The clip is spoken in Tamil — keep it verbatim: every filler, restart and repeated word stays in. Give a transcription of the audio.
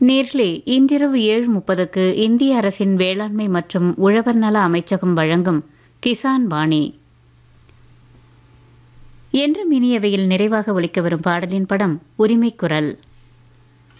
நேர்களே, இன்றிரவு ஏழு முப்பதுக்கு இந்திய அரசின் வேளாண்மை மற்றும் உழவர் நல அமைச்சகம் வழங்கும் கிசான் வாணி. என்றும் இனியவையில் நிறைவாக ஒலிக்க வரும் பாடலின் படம் உரிமைக்குரல்.